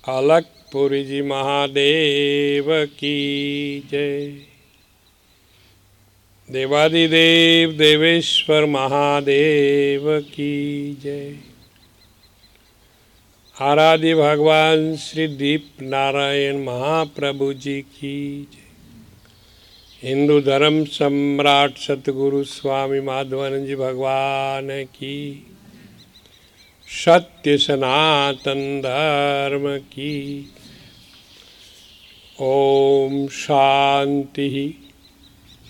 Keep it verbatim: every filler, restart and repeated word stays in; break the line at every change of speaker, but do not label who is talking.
अलकपुरी जी महादेव की जय। देवादिदेव देवेश्वर महादेव की जय। आराध्य भगवान श्री दीप नारायण महाप्रभु जी की जय। हिंदू धर्म सम्राट सतगुरु स्वामी माधवानंद जी भगवान की, सत्य सनातन धर्म की। ओम शांति।